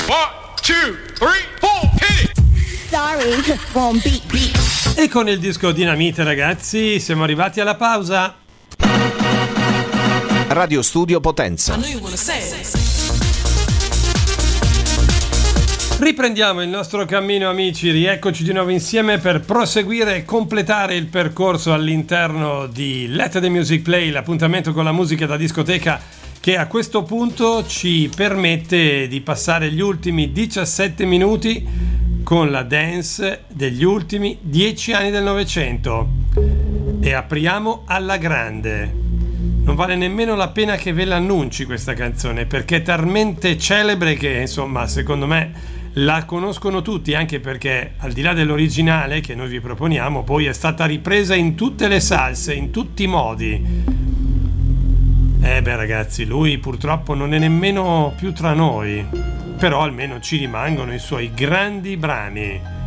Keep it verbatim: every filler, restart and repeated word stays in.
One, two, three, four, hit it! Sorry, won't beat beat. E con il disco Dinamite, ragazzi, siamo arrivati alla pausa. Radio Studio Potenza. Riprendiamo il nostro cammino, amici, rieccoci di nuovo insieme per proseguire e completare il percorso all'interno di Let the Music Play, l'appuntamento con la musica da discoteca che a questo punto ci permette di passare gli ultimi diciassette minuti con la dance degli ultimi dieci anni del Novecento. E apriamo alla grande. Non vale nemmeno la pena che ve l'annunci questa canzone, perché è talmente celebre che, insomma, secondo me la conoscono tutti, anche perché al di là dell'originale che noi vi proponiamo, poi è stata ripresa in tutte le salse, in tutti i modi. Eh beh ragazzi, lui purtroppo non è nemmeno più tra noi, però almeno ci rimangono i suoi grandi brani.